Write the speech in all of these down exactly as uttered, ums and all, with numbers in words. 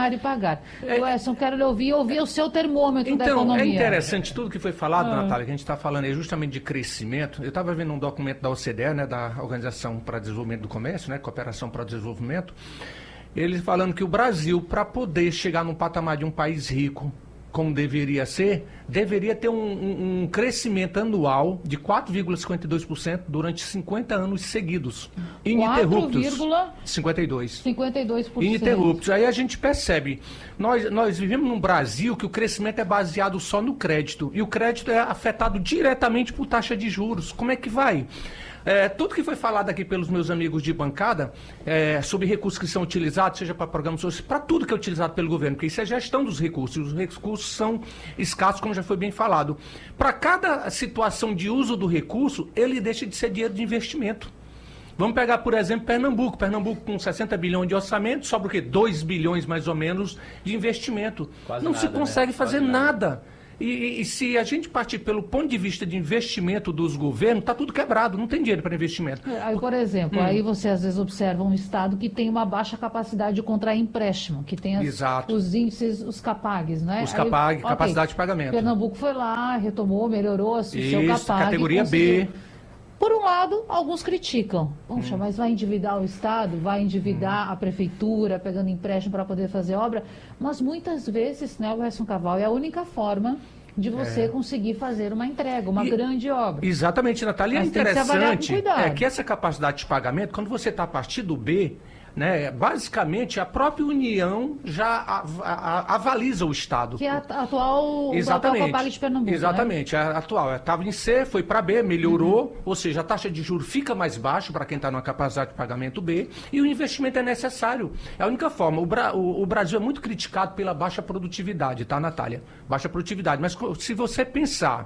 pagar e pagar. É, Wesson, quero lhe ouvir, ouvir o seu termômetro então, da economia. Então, é interessante tudo que foi falado, ah. Natália, que a gente está falando aí justamente de crescimento. Eu estava vendo um documento da O C D E, né, da Organização para o Desenvolvimento do Comércio, né, Cooperação para o Desenvolvimento, eles falando que o Brasil, para poder chegar num patamar de um país rico, como deveria ser, deveria ter um, um, um crescimento anual de quatro vírgula cinquenta e dois por cento durante cinquenta anos seguidos. Ininterruptos. quatro vírgula cinquenta e dois. cinquenta e dois por cento. Ininterruptos. Aí a gente percebe, nós, nós vivemos num Brasil que o crescimento é baseado só no crédito, e o crédito é afetado diretamente por taxa de juros. Como é que vai? É, tudo que foi falado aqui pelos meus amigos de bancada, é, sobre recursos que são utilizados, seja para programas sociais, para tudo que é utilizado pelo governo, porque isso é gestão dos recursos, e os recursos são escassos, como já foi bem falado. Para cada situação de uso do recurso, ele deixa de ser dinheiro de investimento. Vamos pegar, por exemplo, Pernambuco. Pernambuco com sessenta bilhões de orçamento, sobra o quê? dois bilhões mais ou menos de investimento. Quase Não nada, se consegue né? fazer Quase nada. nada. E, e, e se a gente partir pelo ponto de vista de investimento dos governos, está tudo quebrado, não tem dinheiro para investimento. Aí, por exemplo, hum. aí você às vezes observa um estado que tem uma baixa capacidade de contrair empréstimo, que tem as, os índices, os CAPAGs, né? Os CAPAG, okay, capacidade de pagamento. Pernambuco foi lá, retomou, melhorou o seu Isso, CAPAG. categoria B. Por um lado, alguns criticam. Poxa, hum. mas vai endividar o Estado, vai endividar hum. a prefeitura, pegando empréstimo para poder fazer obra. Mas muitas vezes, né, o Wesson Caval, é a única forma de você é. conseguir fazer uma entrega, uma e, grande obra. Exatamente, Natália. E é interessante é que essa capacidade de pagamento, quando você está a partir do B, né, basicamente a própria União já a, a, a, avaliza o Estado. Que é a atual Exatamente. Copag de Pernambuco. Exatamente, né? a atual. Estava em C, foi para B, melhorou, uhum. ou seja, a taxa de juros fica mais baixa para quem está numa capacidade de pagamento B, e o investimento é necessário. É a única forma. O, Bra, o, o Brasil é muito criticado pela baixa produtividade, tá, Natália? Baixa produtividade. Mas se você pensar,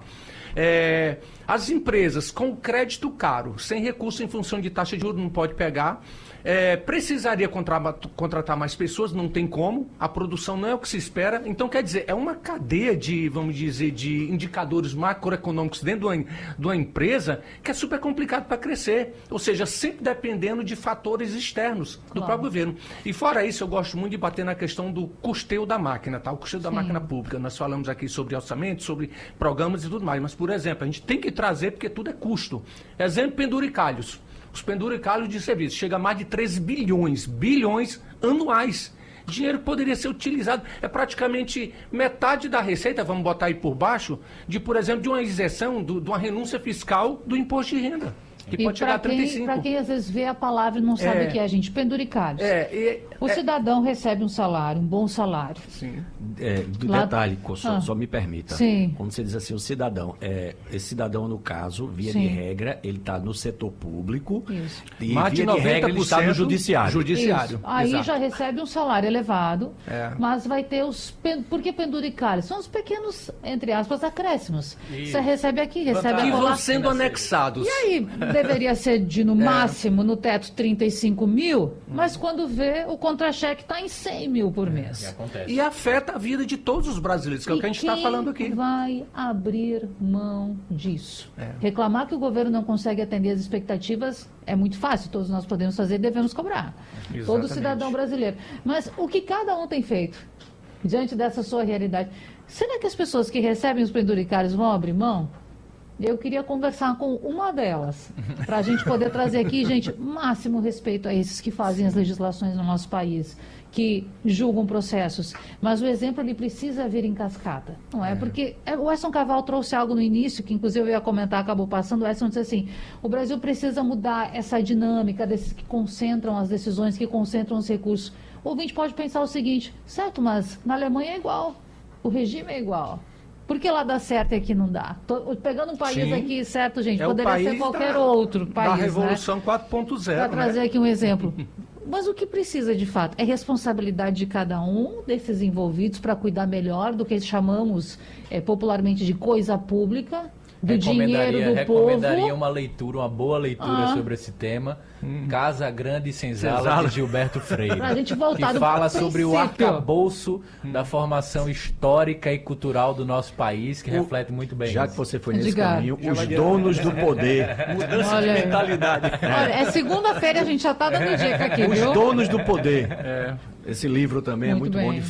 é, as empresas com crédito caro, sem recurso em função de taxa de juros, não pode pegar. É, precisaria contra, contratar mais pessoas, não tem como, a produção não é o que se espera, então quer dizer, é uma cadeia de, vamos dizer, de indicadores macroeconômicos dentro de uma, de uma empresa que é super complicado para crescer, ou seja, sempre dependendo de fatores externos do claro. próprio governo. E fora isso, eu gosto muito de bater na questão do custeio da máquina, tá? O custeio da Sim. máquina pública. Nós falamos aqui sobre orçamento, sobre programas e tudo mais, mas, por exemplo, a gente tem que trazer porque tudo é custo. Exemplo, penduricalhos. Os penduricalhos de serviço chega a mais de treze bilhões, bilhões anuais. Dinheiro que poderia ser utilizado. É praticamente metade da receita, vamos botar aí por baixo, de, por exemplo, de uma isenção, do, de uma renúncia fiscal do imposto de renda. Que e pode chegar a trinta e cinco. Para quem às vezes vê a palavra e não sabe é, o que é, gente, penduricalhos. É, é, o é, cidadão recebe um salário, um bom salário. Sim. É, Lá... Detalhe, só, ah. só me permita. Sim. Quando você diz assim, o cidadão, é, esse cidadão, no caso, via Sim. de regra, ele está no setor público. Isso. E Mais via de, de regra, ele está no judiciário. judiciário. Isso. Aí Exato. já recebe um salário elevado, é. mas vai ter os... Pen... Por que penduricalhos? São os pequenos, entre aspas, acréscimos. Isso. Você recebe aqui, recebe que a vão sendo anexados. E aí, deveria ser de, no é. máximo, no teto, trinta e cinco mil, hum. mas quando vê, o contra-cheque está em cem mil por mês. É, acontece. E afeta a vida de todos os brasileiros, que e é o que a gente está falando aqui. Vai abrir mão disso. É. Reclamar que o governo não consegue atender as expectativas é muito fácil, todos nós podemos fazer e devemos cobrar. Exatamente. Todo cidadão brasileiro. Mas o que cada um tem feito diante dessa sua realidade? Será que as pessoas que recebem os penduricários vão abrir mão? Eu queria conversar com uma delas, para a gente poder trazer aqui, gente, máximo respeito a esses que fazem as legislações no nosso país, que julgam processos. Mas o exemplo, ele precisa vir em cascata, não é? é. Porque o Wesson Caval trouxe algo no início, que inclusive eu ia comentar, acabou passando. O Wesson disse assim, o Brasil precisa mudar essa dinâmica desses que concentram as decisões, que concentram os recursos. O ouvinte pode pensar o seguinte, certo, mas na Alemanha é igual, o regime é igual. Por que lá dá certo e aqui não dá? Tô pegando um país Sim. aqui, certo, gente? É Poderia ser qualquer da, outro país, da Revolução né? quatro ponto zero. Para trazer né? aqui um exemplo. Mas o que precisa, de fato, é responsabilidade de cada um desses envolvidos para cuidar melhor do que chamamos é, popularmente de coisa pública, do dinheiro do recomendaria povo. uma leitura, uma boa leitura ah. sobre esse tema. Hum. Casa Grande e Senzala, Senzala, de Gilberto Freire. Pra gente voltar que fala do sobre o arcabouço hum. da formação histórica e cultural do nosso país, que o, reflete muito bem Já isso. que você foi nesse Diga. caminho, os Diga. donos do poder. Mudança Olha, de mentalidade. Olha, é segunda-feira, a gente já está dando dica aqui, Os viu? donos do poder. É. Esse livro também muito é muito bem. bom de